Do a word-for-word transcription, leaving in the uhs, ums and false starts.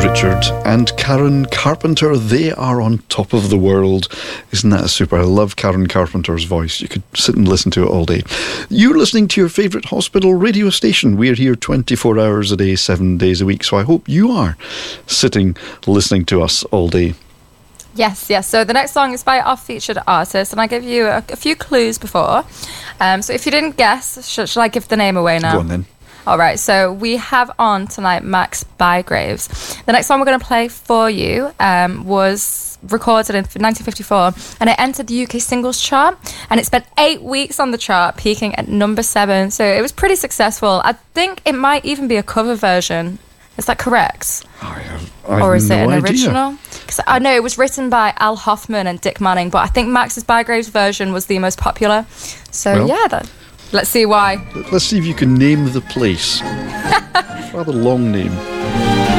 Richard and Karen Carpenter. They are on top of the world. Isn't that super? I love Karen Carpenter's voice. You could sit and listen to it all day. You're listening to your favourite hospital radio station. We're here twenty-four hours a day, seven days a week. So I hope you are sitting listening to us all day. Yes, yes. So the next song is by our featured artist, and I gave you a, a few clues before. Um, so if you didn't guess, sh- shall I give the name away now? Go on then. All right, so we have on tonight Max Bygraves. The next song we're going to play for you um, was recorded in nineteen fifty-four, and it entered the U K singles chart, and it spent eight weeks on the chart, peaking at number seven. So it was pretty successful. I think it might even be a cover version. Is that correct? I have, I have or is no it an idea. original? Because I know it was written by Al Hoffman and Dick Manning, but I think Max's Bygraves version was the most popular. So Well, yeah, that, let's see why. Let's see if you can name the place. Rather long name.